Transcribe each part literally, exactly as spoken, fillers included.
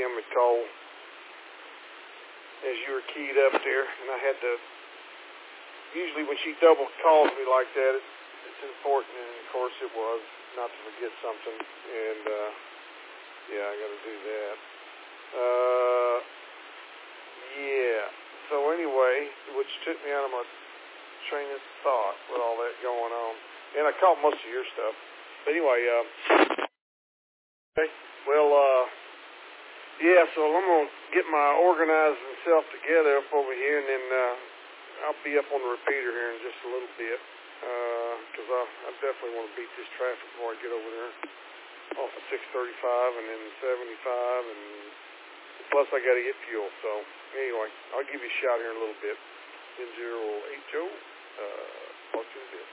Kim had called as you were keyed up there, and I had to, usually when she double calls me like that, it, it's important, and of course it was, not to forget something, and uh, yeah, I got to do that. Uh, yeah, so anyway, which took me out of my train of thought with all that going on, and I caught most of your stuff, but anyway, uh, okay, well, uh, yeah, so I'm going to get my organizing self together up over here, and then uh, I'll be up on the repeater here in just a little bit, because uh, I, I definitely want to beat this traffic before I get over there off of six thirty-five and then seventy-five, and plus I got to get fuel. So anyway, I'll give you a shout here in a little bit. ten oh eight Joe, uh, talk to you in a bit.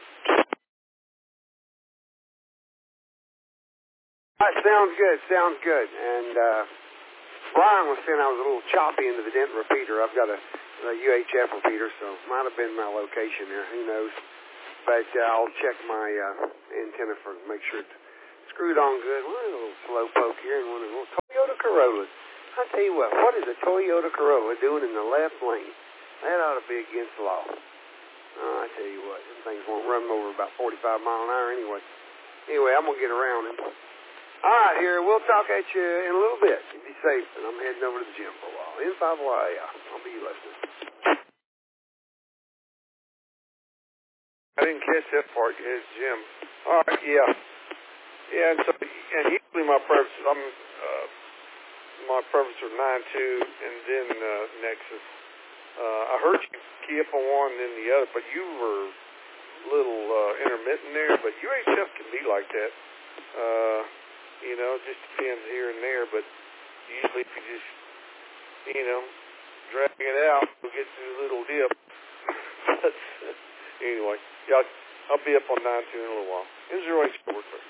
All right, sounds good, sounds good, and uh, Brian was saying I was a little choppy into the Denton repeater. I've got a, a U H F repeater, so might have been my location there. Who knows? But uh, I'll check my uh, antenna for make sure it's screwed on good. Well, there's a little slow poke here and one of the little Toyota Corollas. I tell you what, what is a Toyota Corolla doing in the left lane? That ought to be against the law. Oh, I tell you what, them things won't run over about forty-five mile an hour anyway. Anyway, I'm going to get around him. All right, here, we'll talk at you in a little bit. You be safe, and I'm heading over to the gym for a while. In five Y, I'll be listening. I didn't catch that part. His gym. All right, yeah. Yeah, and so, and usually my preferences, I'm, uh, my preferences are nine two and then uh, Nexus. Uh, I heard you key up on one and then the other, but you were a little uh, intermittent there, but U H F can be like that. Uh, You know, it just depends here and there, but usually if you just, you know, drag it out, you'll get to a little dip. But anyway, yeah, I'll be up on nine two in a little while. Enjoy sport.